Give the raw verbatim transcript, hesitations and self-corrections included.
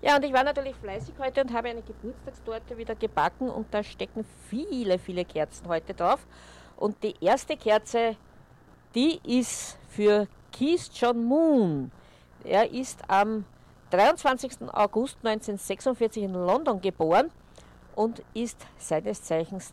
Ja, und ich war natürlich fleißig heute und habe eine Geburtstagstorte wieder gebacken und da stecken viele, viele Kerzen heute drauf. Und die erste Kerze, die ist für Keith John Moon. Er ist am dreiundzwanzigsten August neunzehnhundertsechsundvierzig in London geboren und ist seines Zeichens